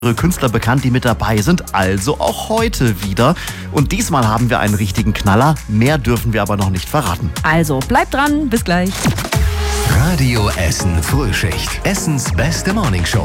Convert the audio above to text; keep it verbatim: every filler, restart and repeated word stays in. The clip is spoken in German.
Künstler bekannt, die mit dabei sind, also auch heute wieder. Und diesmal haben wir einen richtigen Knaller, mehr dürfen wir aber noch nicht verraten. Also bleibt dran, bis gleich. Radio Essen Frühschicht. Essens beste Morningshow.